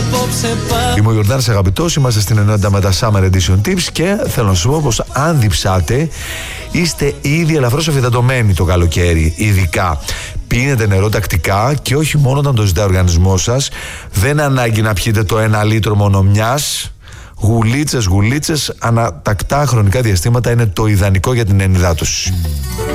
Είμαι ο Γιορτάνης Αγαπητός, είμαστε στην ενότητα με τα Summer Edition Tips και θέλω να σου πω πως αν διψάτε είστε ήδη ελαφρώς αφιδατωμένοι το καλοκαίρι. Ειδικά πίνετε νερό τακτικά και όχι μόνο όταν το ζητάει ο οργανισμός σας. Δεν ανάγκη να πιείτε το 1 λίτρο μόνο μιας. Γουλίτσες ανά τακτά χρονικά διαστήματα είναι το ιδανικό για την ενυδάτωση.